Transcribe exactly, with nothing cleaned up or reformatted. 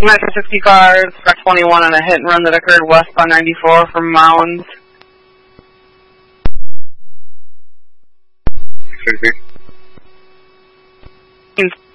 Metro sixty cars, car twenty-one on a hit and run that occurred westbound ninety-four from Mounds. six thirty-three.